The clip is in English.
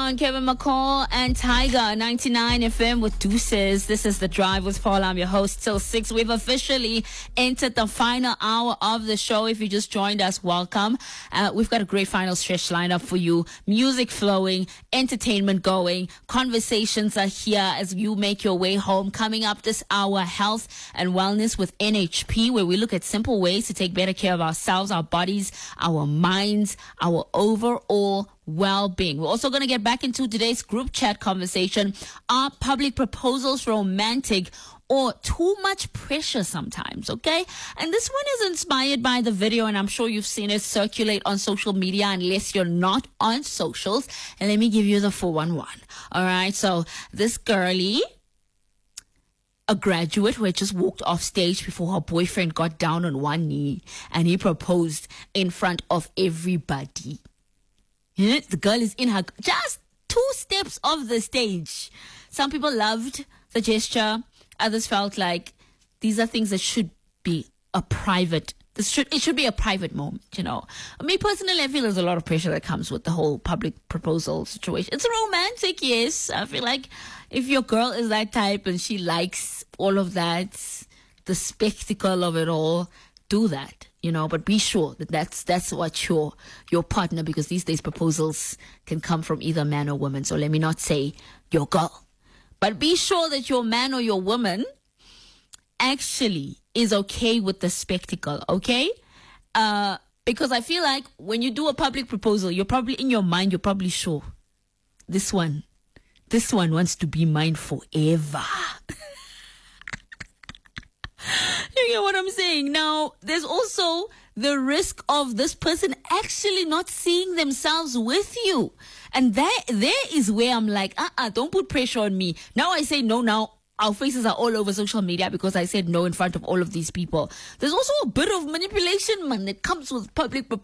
on Kevin McCall and Tiger 99 FM with Deuces. This is The Drive with Paul. I'm your host till 6. We've officially entered the final hour of the show. If you just joined us, welcome. We've got a great final stretch lineup for you. Music flowing, entertainment going, conversations are here as you make your way home. Coming up this hour, health and wellness with NHP, where we look at simple ways to take better care of ourselves, our bodies, our minds, our overall well-being. We're also going to get back into today's group chat conversation. Are public proposals romantic or too much pressure sometimes, okay? And this one is inspired by the video, and I'm sure you've seen it circulate on social media unless you're not on socials. And let me give you the 411. All right, so this girlie, a graduate who had just walked off stage before her boyfriend got down on one knee and he proposed in front of everybody. The girl is in her just 2 steps off the stage. Some people loved the gesture. Others felt like these are things that should be a private. It should be a private moment, you know. Me personally, I feel there's a lot of pressure that comes with the whole public proposal situation. It's romantic, yes. I feel like if your girl is that type and she likes all of that, the spectacle of it all, do that. You know, but be sure that that's what your partner, because these days proposals can come from either man or woman. So let me not say your girl, but be sure that your man or your woman actually is okay with the spectacle, okay? Because I feel like when you do a public proposal, you're probably in your mind, you're probably sure this one wants to be mine forever. You get what I'm saying? Now, there's also the risk of this person actually not seeing themselves with you. And there is where I'm like, don't put pressure on me. Now I say no now. Our faces are all over social media because I said no in front of all of these people. There's also a bit of manipulation, man, that comes with public proposals.